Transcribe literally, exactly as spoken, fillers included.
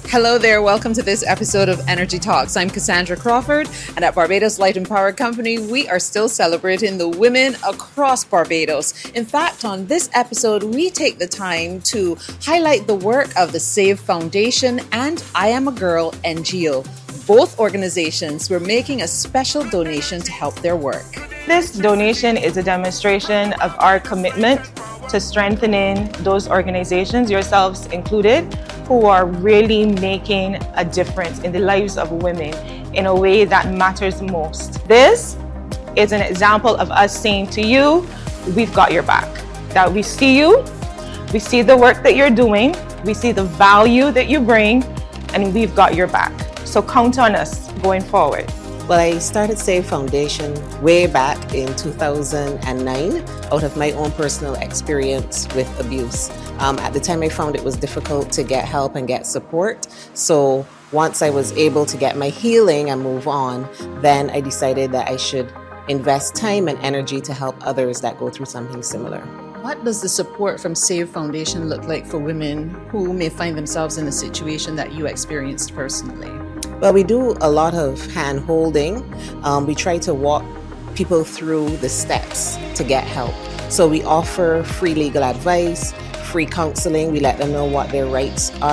Hello there, welcome to this episode of Energy Talks. I'm Cassandra Crawford, and at Barbados Light and Power Company, we are still celebrating the women across Barbados. In fact, on this episode, we take the time to highlight the work of the SAVE Foundation and I Am a Girl N G O. Both organizations were making a special donation to help their work. This donation is a demonstration of our commitment to strengthening those organizations, yourselves included, who are really making a difference in the lives of women in a way that matters most. This is an example of us saying to you, we've got your back. That we see you, we see the work that you're doing, we see the value that you bring, and we've got your back. So count on us going forward. Well, I started SAVE Foundation way back in two thousand nine out of my own personal experience with abuse. Um, at the time, I found it was difficult to get help and get support. So once I was able to get my healing and move on, then I decided that I should invest time and energy to help others that go through something similar. What does the support from SAVE Foundation look like for women who may find themselves in a situation that you experienced personally? Well, we do a lot of hand holding. Um, we try to walk people through the steps to get help. So we offer free legal advice, free counseling. We let them know what their rights are.